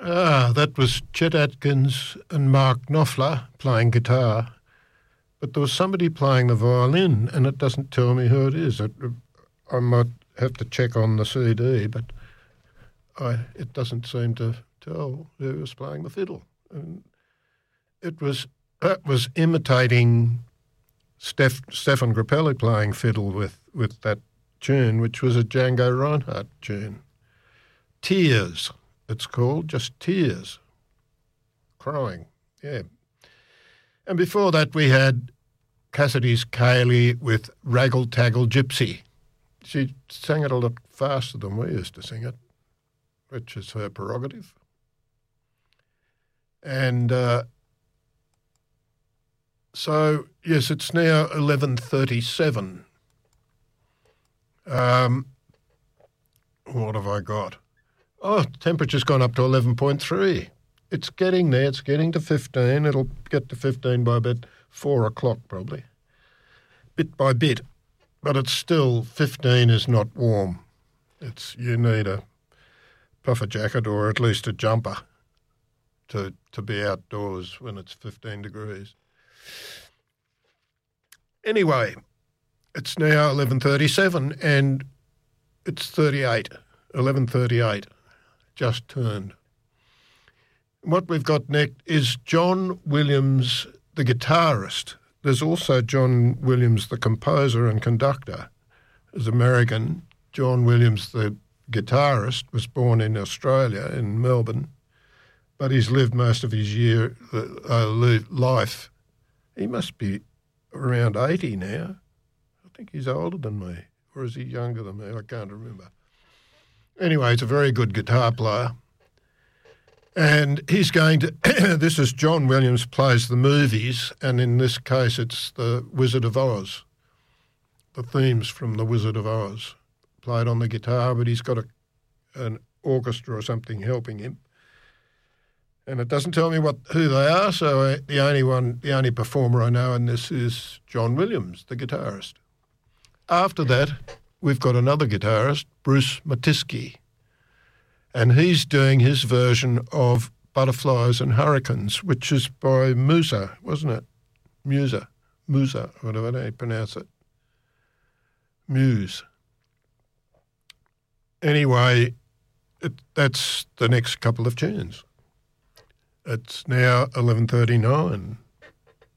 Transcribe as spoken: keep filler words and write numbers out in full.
Ah, that was Chet Atkins and Mark Knopfler playing guitar. But there was somebody playing the violin, and it doesn't tell me who it is. It, I might have to check on the C D, but I, it doesn't seem to tell who was playing the fiddle. And it was that was imitating Steph, Stefan Grappelli playing fiddle with, with that tune, which was a Django Reinhardt tune. Tears, it's called, just Tears. Crying, yeah. And before that we had Cassidy's Kaylee with Raggle Taggle Gypsy. She sang it a lot faster than we used to sing it, which is her prerogative. And uh, so, yes, it's now eleven thirty-seven. Um, what have I got? Oh, temperature's gone up to eleven point three. It's getting there. It's getting to fifteen. It'll get to fifteen by about four o'clock probably, bit by bit. But it's still, fifteen is not warm. It's you need a puffer jacket or at least a jumper to to be outdoors when it's fifteen degrees. Anyway, it's now eleven thirty-seven and it's thirty-eight, eleven thirty-eight, just turned. What we've got next is John Williams, the guitarist. There's also John Williams, the composer and conductor. Is American. John Williams, the guitarist, was born in Australia, in Melbourne, but he's lived most of his year uh, life. He must be around eighty now. I think he's older than me, or is he younger than me? I can't remember. Anyway, he's a very good guitar player. And he's going to, this is John Williams plays the movies, and in this case it's the Wizard of Oz, the themes from the Wizard of Oz, played on the guitar, but he's got a, an orchestra or something helping him. And it doesn't tell me what who they are, so I, the only one, the only performer I know in this is John Williams, the guitarist. After that, we've got another guitarist, Bruce Matiski, and he's doing his version of Butterflies and Hurricanes, which is by Musa, wasn't it? Musa, Musa, whatever they pronounce it. Muse. Anyway, it, that's the next couple of tunes. It's now eleven thirty-nine.